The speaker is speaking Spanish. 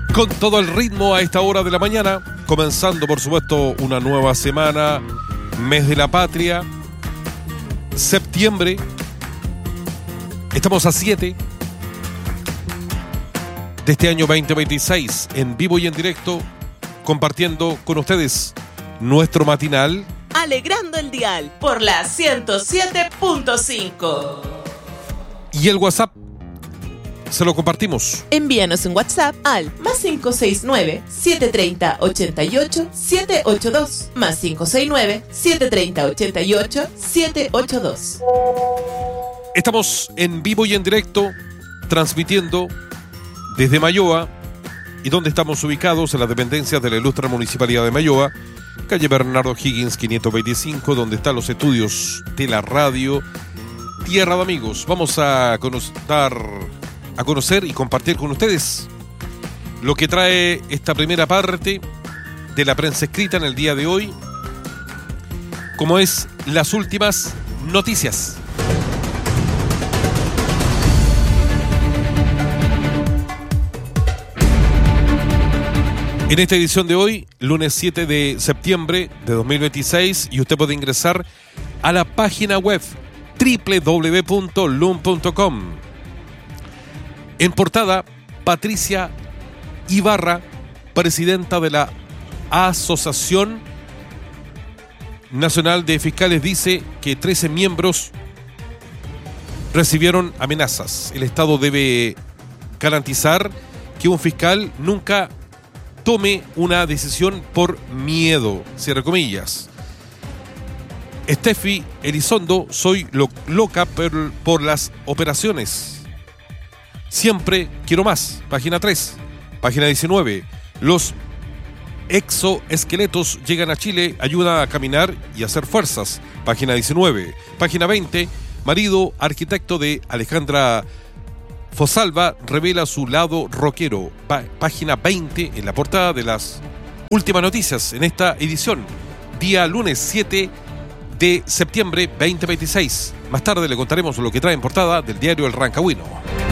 Con todo el ritmo a esta hora de la mañana, comenzando por supuesto una nueva semana, mes de la patria, septiembre, estamos a 7 de este año 2026, en vivo y en directo, compartiendo con ustedes nuestro matinal. Alegrando el dial por la 107.5. Y el WhatsApp se lo compartimos. Envíanos un WhatsApp al +569-730-88-782. +569-730-88-782. Estamos en vivo y en directo, transmitiendo desde Mayoa. ¿Y dónde estamos ubicados? En las dependencias de la ilustre Municipalidad de Mayoa, calle Bernardo Higgins 525, donde están los estudios de la radio Tierra de Amigos. Vamos a conocer y compartir con ustedes lo que trae esta primera parte de la prensa escrita en el día de hoy, como es las últimas noticias. En esta edición de hoy, lunes 7 de septiembre de 2026, y usted puede ingresar a la página web www.lum.com. En portada, Patricia Ibarra, presidenta de la Asociación Nacional de Fiscales, dice que 13 miembros recibieron amenazas. El Estado debe garantizar que un fiscal nunca tome una decisión por miedo, cierre comillas. Steffi Elizondo, soy loca por las operaciones. Siempre quiero más. Página 3. Página 19. Los exoesqueletos llegan a Chile, ayuda a caminar y hacer fuerzas. Página 19. Página 20. Marido arquitecto de Alejandra Fosalva revela su lado rockero. Página 20 en la portada de las últimas noticias en esta edición. Día lunes 7 de septiembre 2026. Más tarde le contaremos lo que trae en portada del diario El Rancagüino.